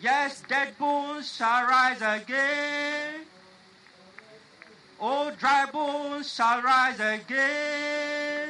Yes, dead bones shall rise again. Oh, dry bones shall rise again.